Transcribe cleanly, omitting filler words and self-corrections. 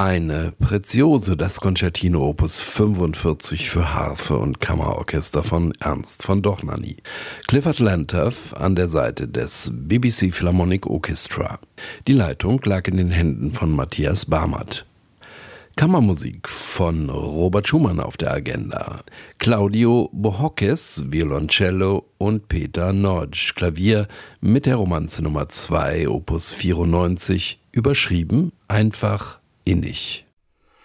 Eine Preziose, das Concertino Opus 45 für Harfe und Kammerorchester von Ernst von Dohnanyi. Clifford Lantef an der Seite des BBC Philharmonic Orchestra. Die Leitung lag in den Händen von Matthias Barmert. Kammermusik von Robert Schumann auf der Agenda. Claudio Bohocques, Violoncello und Peter Nodge, Klavier mit der Romanze Nummer 2, Opus 94, überschrieben einfach innig.